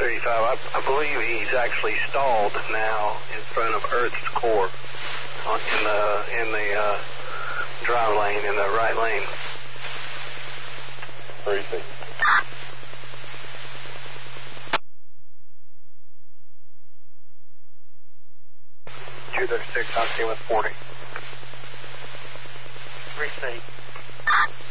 235. I believe he's actually stalled now in front of Earth's core in the drive lane, in the right lane. 3C. 236, I'm seeing with 40. 3C.